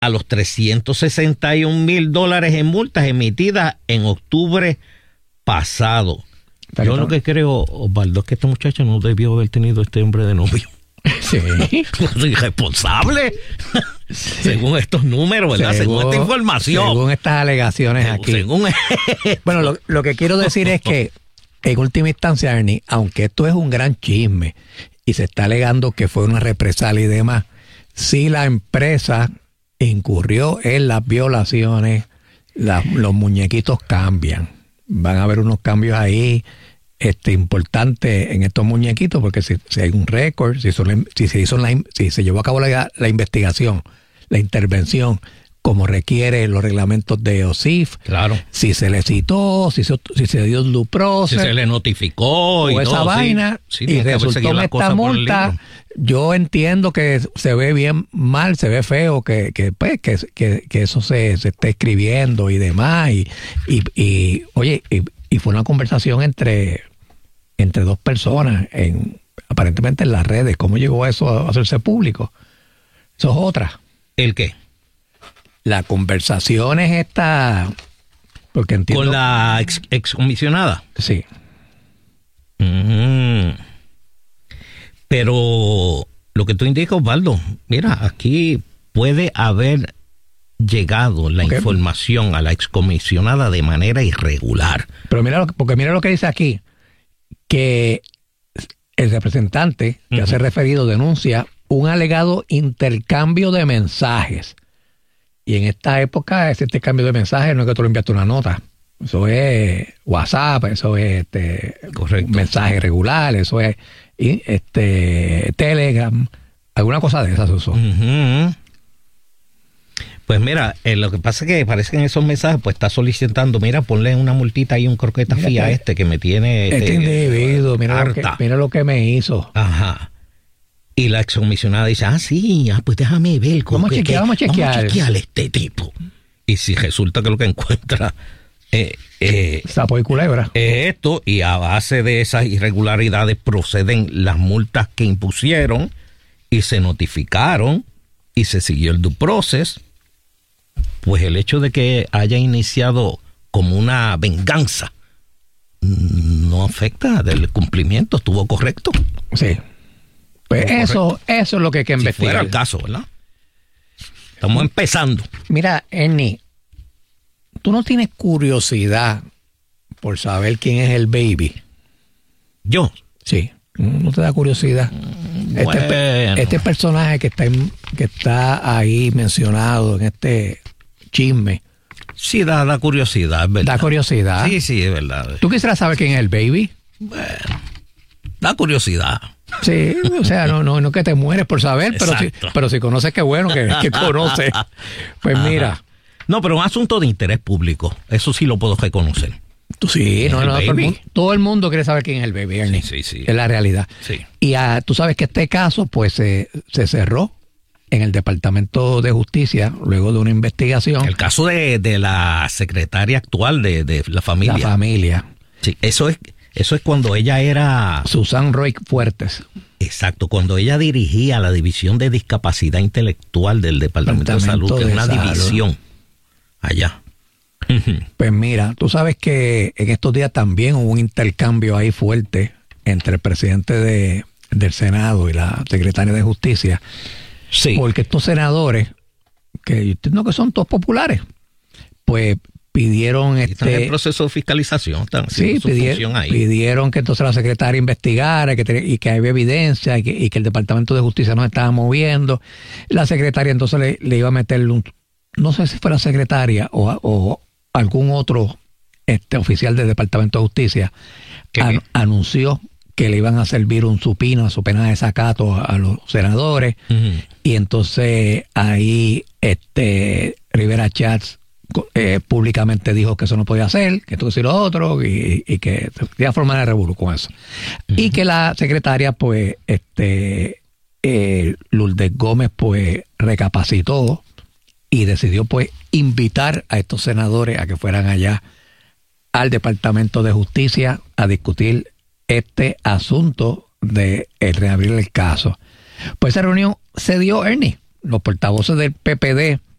a los $361,000 en multas emitidas en octubre pasado. Yo lo que creo, Osvaldo, es que esta muchacha no debió haber tenido este hombre de novio. Sí. Irresponsable. Sí. Según estos números, ¿verdad? Según esta información. Según estas alegaciones aquí. Bueno, lo que quiero decir es que, en última instancia, Ernie, aunque esto es un gran chisme y se está alegando que fue una represalia y demás, si la empresa incurrió en las violaciones, los muñequitos cambian. Van a haber unos cambios ahí importantes en estos muñequitos, porque si hay un récord, si se llevó a cabo la investigación, la intervención, como requiere los reglamentos de OSIF, claro, si se le citó, si se dio el due process, si se le notificó y esa todo, vaina, sí, y resultó en esta multa. Yo entiendo que se ve bien mal, se ve feo que eso se esté escribiendo y demás, y fue una conversación entre dos personas, aparentemente en las redes. ¿Cómo llegó eso a hacerse público? Eso es otra. ¿El qué? La conversación es esta, porque entiendo. ¿Con la excomisionada? Sí. Pero lo que tú indicas, Osvaldo, mira, aquí puede haber llegado la información a la excomisionada de manera irregular. Pero mira lo que dice aquí, que el representante que hace referido denuncia un alegado intercambio de mensajes. Y en esta época ese intercambio de mensajes no es que tú le enviaste una nota. Eso es WhatsApp, eso es mensaje regular, eso es Telegram, alguna cosa de esas se usó. Pues mira, lo que pasa es que parece que en esos mensajes pues está solicitando, mira, ponle una multita ahí, un croqueta fía que me tiene este individuo, mira lo que me hizo. Ajá. Y la excomisionada dice, pues déjame ver. Vamos a chequear este tipo. Y si resulta que lo que encuentra sapo y culebra esto, y a base de esas irregularidades proceden las multas que impusieron y se notificaron y se siguió el due process, pues el hecho de que haya iniciado como una venganza no afecta del cumplimiento, estuvo correcto. Sí. Pues eso es lo que hay que investigar. Si fuera el caso, ¿verdad? Estamos empezando. Mira, Ernie, ¿tú no tienes curiosidad por saber quién es el baby? ¿Yo? Sí. ¿No te da curiosidad? Bueno. Este personaje que está ahí mencionado en este chisme. Sí, da curiosidad, es verdad. Da curiosidad. Sí, es verdad. ¿Tú quisieras saber quién es el baby? Bueno, da curiosidad. Sí, o sea, no que te mueres por saber, pero si conoces, qué bueno que conoces. Pues mira. No, pero un asunto de interés público, eso sí lo puedo reconocer. Sí, todo el mundo quiere saber quién es el baby, Ernie. Sí. Es la realidad. Sí. Y tú sabes que este caso pues se cerró en el Departamento de Justicia luego de una investigación. El caso de la secretaria actual de la familia. La familia. Sí, eso es cuando ella era... Susan Roy Fuertes. Exacto, cuando ella dirigía la División de Discapacidad Intelectual del Departamento de Salud, que es una división allá. Pues mira, tú sabes que en estos días también hubo un intercambio ahí fuerte entre el presidente del Senado y la secretaria de Justicia. Sí. Porque estos senadores, que entiendo que son todos populares, pues pidieron están en el proceso de fiscalización, pidieron que entonces la secretaria investigara y que había evidencia y que el Departamento de Justicia no estaba moviendo. La secretaria entonces le iba a meter no sé si fuera secretaria o algún otro oficial del Departamento de Justicia anunció que le iban a servir su pena de desacato a los senadores. Y entonces ahí Rivera Schatz públicamente dijo que eso no podía hacer, que esto y lo otro, y que se quería formar el revolú con eso. Y que la secretaria pues Lourdes Gómez pues recapacitó y decidió pues invitar a estos senadores a que fueran allá al Departamento de Justicia a discutir este asunto de reabrir el caso. Pues esa reunión se dio, Ernie. Los portavoces del PPD